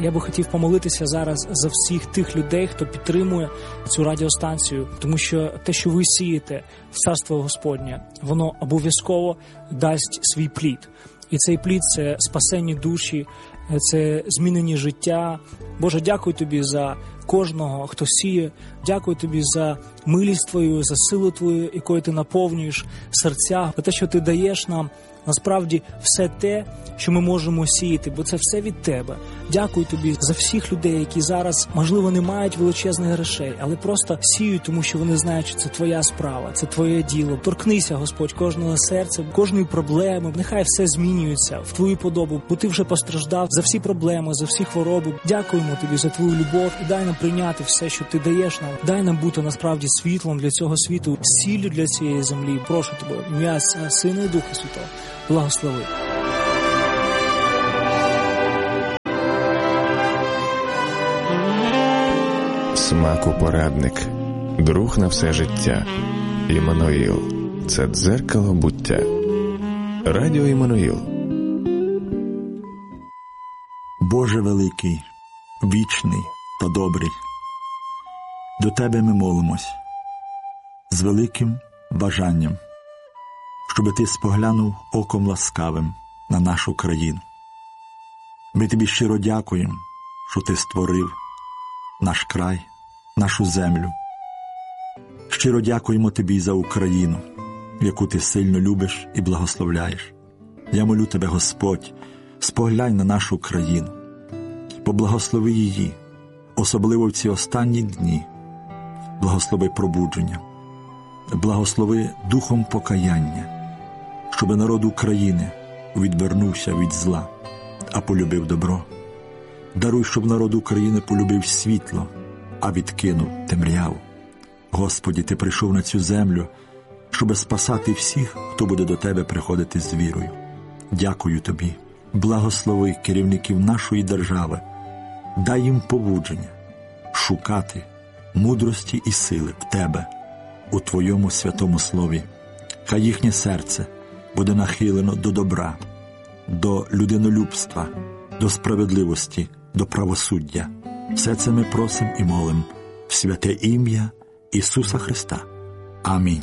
Я би хотів помолитися зараз за всіх тих людей, хто підтримує цю радіостанцію, тому що те, що ви сієте в Царство Господнє, воно обов'язково дасть свій плід. І цей плід – це спасені душі, це змінені життя. Боже, дякую Тобі за кожного, хто сіє. Дякую Тобі за милість Твою, за силу Твою, якою Ти наповнюєш серця, за те, що Ти даєш нам насправді все те, що ми можемо сіяти, бо це все від Тебе. Дякую Тобі за всіх людей, які зараз, можливо, не мають величезних грошей, але просто сіють, тому що вони знають, що це Твоя справа, це Твоє діло. Торкнися, Господь, кожного серця, кожної проблеми. Нехай все змінюється в Твою подобу, бо Ти вже постраждав за всі проблеми, за всі хвороби. Дякуємо Тобі за Твою любов і дай нам прийняти все, що Ти даєш нам. Дай нам бути насправді світлом для цього світу, сіллю для цієї землі. Прошу Тебе, в ім'я Отця, Сина і Духа Святого. Благослови. Смаку порадник, друг на все життя. Іммануїл – це дзеркало буття. Радіо Іммануїл. Боже великий, вічний та добрий, до Тебе ми молимось з великим бажанням, щоби Ти споглянув оком ласкавим на нашу країну. Ми Тобі щиро дякуємо, що Ти створив наш край, нашу землю. Щиро дякуємо Тобі за Україну, яку Ти сильно любиш і благословляєш. Я молю Тебе, Господь, споглянь на нашу країну, поблагослови її, особливо в ці останні дні. Благослови пробудження, благослови духом покаяння, щоб народ України відвернувся від зла, а полюбив добро. Даруй, щоб народ України полюбив світло, а відкинув темряву. Господі, Ти прийшов на цю землю, щоб спасати всіх, хто буде до Тебе приходити з вірою. Дякую Тобі. Благослови керівників нашої держави. Дай їм побудження шукати мудрості і сили в Тебе, у Твоєму святому слові. Хай їхнє серце буде нахилено до добра, до людинолюбства, до справедливості, до правосуддя. Все це ми просимо і молимо в святе ім'я Ісуса Христа. Амінь.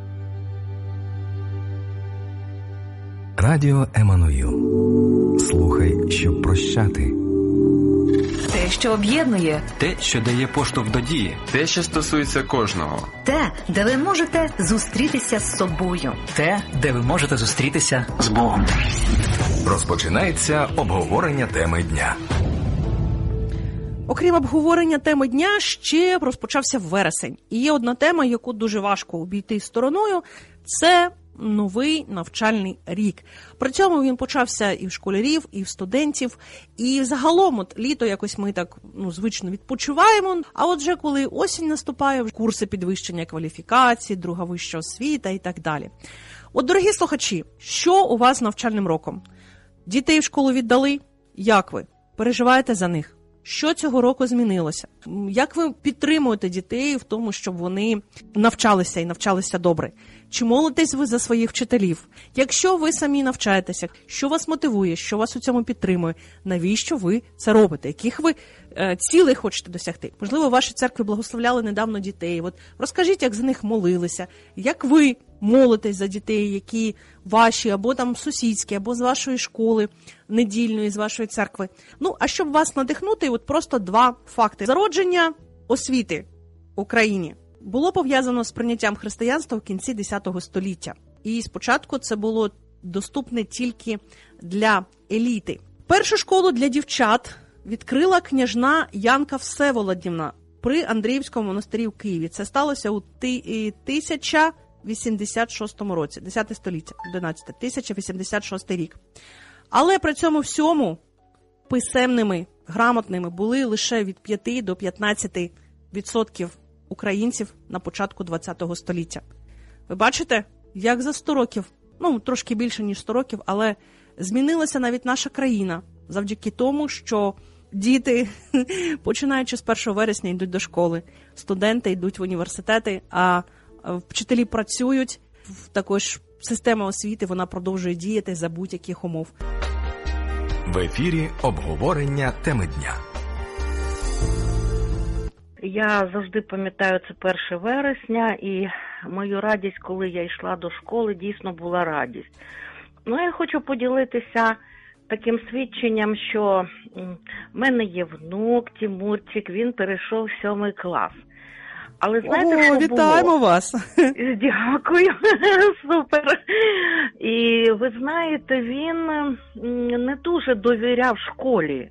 Радіо Еммануїл. Слухай, щоб прощати. Те, що об'єднує. Те, що дає поштовх до дії. Те, що стосується кожного. Те, де ви можете зустрітися з собою. Те, де ви можете зустрітися з Богом. Розпочинається обговорення теми дня. Окрім обговорення теми дня, ще розпочався вересень. І є одна тема, яку дуже важко обійти стороною – це новий навчальний рік. При цьому він почався і в школярів, і в студентів, і загалом от літо якось ми так звично відпочиваємо, а от вже коли осінь наступає, курси підвищення кваліфікації, друга вища освіта і так далі. От, дорогі слухачі, що у вас з навчальним роком? Дітей в школу віддали? Як ви? Переживаєте за них? Що цього року змінилося? Як ви підтримуєте дітей в тому, щоб вони навчалися і навчалися добре? Чи молитесь ви за своїх вчителів? Якщо ви самі навчаєтеся, що вас мотивує, що вас у цьому підтримує? Навіщо ви це робите? Яких ви цілей хочете досягти? Можливо, ваші церкви благословляли недавно дітей. От розкажіть, як за них молилися, як ви молитесь за дітей, які ваші, або там сусідські, або з вашої школи недільної, з вашої церкви. А щоб вас надихнути, от просто два факти. Зародження освіти в Україні було пов'язано з прийняттям християнства в кінці X століття. І спочатку це було доступне тільки для еліти. Першу школу для дівчат відкрила княжна Янка Всеволодівна при Андріївському монастирі в Києві. Це сталося у 1086 році, 10 століття, 1086 рік. Але при цьому всьому писемними, грамотними були лише від 5 до 15% українців на початку ХХ століття. Ви бачите, як за 100 років, трошки більше, ніж 100 років, але змінилася навіть наша країна завдяки тому, що діти, починаючи з 1 вересня, йдуть до школи, студенти йдуть в університети, а вчителі працюють, також система освіти, вона продовжує діяти за будь-яких умов. В ефірі обговорення теми дня. Я завжди пам'ятаю, це 1 вересня, і мою радість, коли я йшла до школи, дійсно була радість. Я хочу поділитися таким свідченням, що в мене є внук Тимурчик, він перейшов в 7 клас. Але знаєте, що вітаємо було? вас! Дякую, супер. І ви знаєте, він не дуже довіряв школі.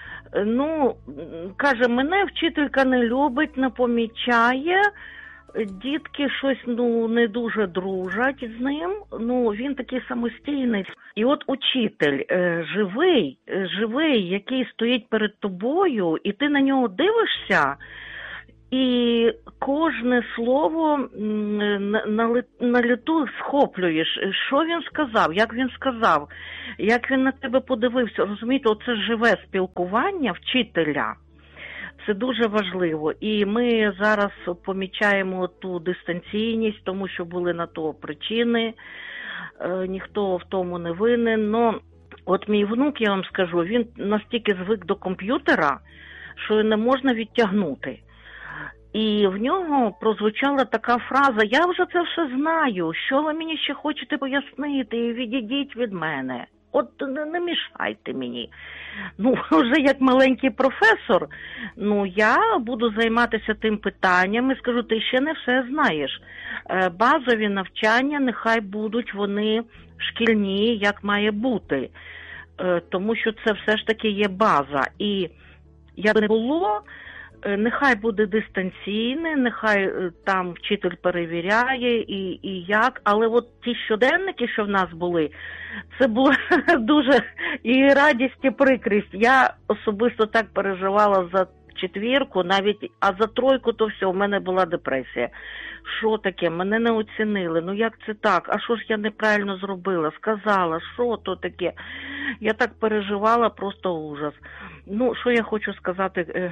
Каже, мене вчителька не любить, не помічає, дітки щось, не дуже дружать з ним, він такий самостійний. І от учитель живий, який стоїть перед тобою, і ти на нього дивишся, і кожне слово на літу схоплюєш. Що він сказав, як він на тебе подивився. Розумієте, оце живе спілкування вчителя. Це дуже важливо. І ми зараз помічаємо ту дистанційність, тому що були на то причини. Ніхто в тому не винен. От мій внук, я вам скажу, він настільки звик до комп'ютера, що не можна відтягнути. І в нього прозвучала така фраза: «Я вже це все знаю, що ви мені ще хочете пояснити, відійдіть від мене, от не мішайте мені». Вже як маленький професор, я буду займатися тим питанням і скажу, ти ще не все знаєш. Базові навчання, нехай будуть вони шкільні, як має бути, тому що це все ж таки є база. І як не було, нехай буде дистанційне, нехай там вчитель перевіряє і як, але от ті щоденники, що в нас були, це було дуже і радість, і прикрість. Я особисто так переживала за 4, навіть, а за 3 то все, у мене була депресія. Що таке? Мене не оцінили. Як це так? А що ж я неправильно зробила? Сказала, що то таке? Я так переживала, просто ужас. Що я хочу сказати?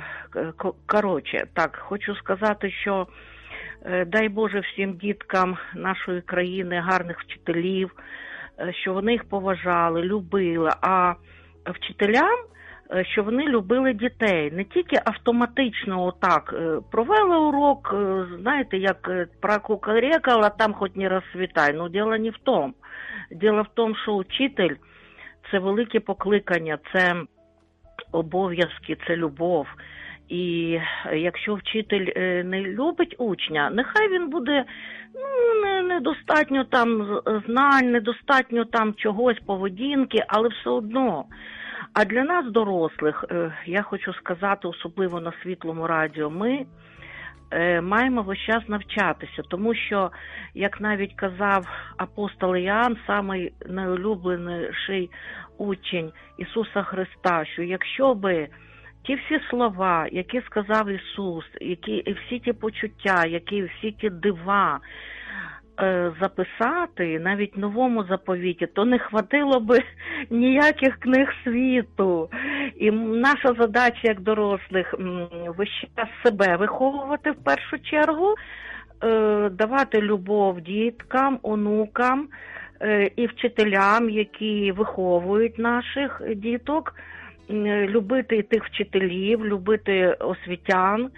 Хочу сказати, що дай Боже всім діткам нашої країни гарних вчителів, що вони їх поважали, любили, а вчителям, що вони любили дітей. Не тільки автоматично отак провели урок, знаєте, як про кукарекала, там хоч не розцвітай. Діло не в тому. Діло в тому, що учитель – це велике покликання, це обов'язки, це любов. І якщо вчитель не любить учня, нехай він буде недостатньо там знань, недостатньо там чогось, поведінки, але все одно. А для нас, дорослих, я хочу сказати, особливо на Світлому радіо, ми маємо весь час навчатися, тому що, як навіть казав апостол Іоанн, самий найулюбленіший учень Ісуса Христа, що якщо би ті всі слова, які сказав Ісус, і всі ті почуття, всі ті дива записати навіть в Новому заповіті, то не хватило би ніяких книг світу. І наша задача як дорослих весь час себе виховувати в першу чергу, давати любов діткам, онукам і вчителям, які виховують наших діток, любити тих вчителів, любити освітян,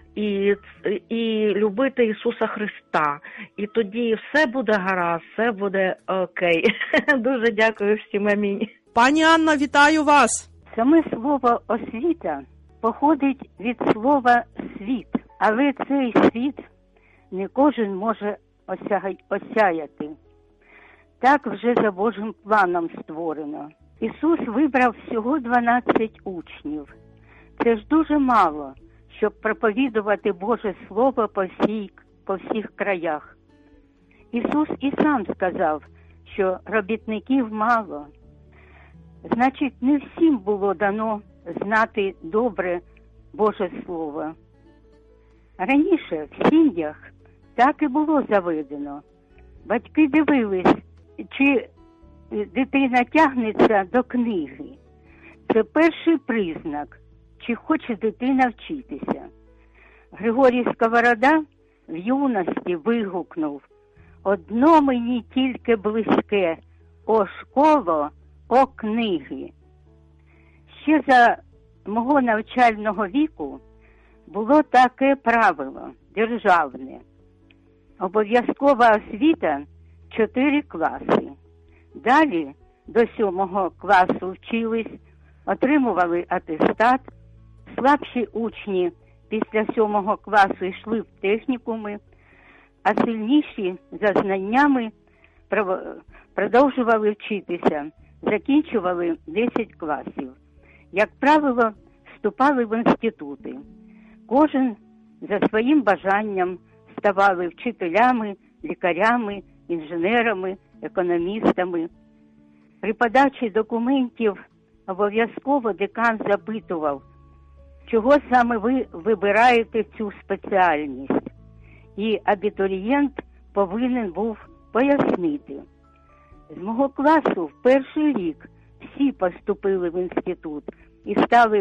і любити Ісуса Христа. І тоді все буде гаразд, все буде окей. Дуже дякую всім, амінь. Пані Анна, вітаю вас! Саме слово «освіта» походить від слова «світ», але цей світ не кожен може осяяти. Так вже за Божим планом створено. Ісус вибрав всього 12 учнів. Це ж дуже мало, щоб проповідувати Боже Слово по всіх краях. Ісус і сам сказав, що робітників мало. Значить, не всім було дано знати добре Боже Слово. Раніше в сім'ях так і було заведено. Батьки дивились, чи дитина тягнеться до книги. Це перший признак, чи хоче дитина вчитися. Григорій Сковорода в юності вигукнув: «Одно мені тільки близьке, о школо, о книги». Ще за мого навчального віку було таке правило державне. Обов'язкова освіта 4 класи. Далі до 7 класу вчились, отримували атестат. Слабші учні після 7 класу йшли в технікуми, а сильніші за знаннями продовжували вчитися, закінчували 10 класів. Як правило, вступали в інститути. Кожен за своїм бажанням ставали вчителями, лікарями, інженерами, економістами. При подачі документів обов'язково декан запитував, чого саме ви вибираєте цю спеціальність. І абітурієнт повинен був пояснити. З мого класу в перший рік всі поступили в інститут і стали